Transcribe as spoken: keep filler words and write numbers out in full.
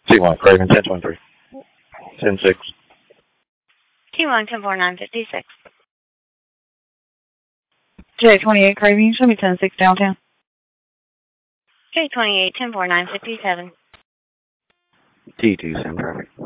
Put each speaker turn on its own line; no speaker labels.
T one, Craven, ten twenty-three. ten six.
T one, ten four nine fifty-six.
J twenty-eight, Craven, show me ten six downtown.
J twenty-eight, ten four nine fifty-seven.
T two, same traffic.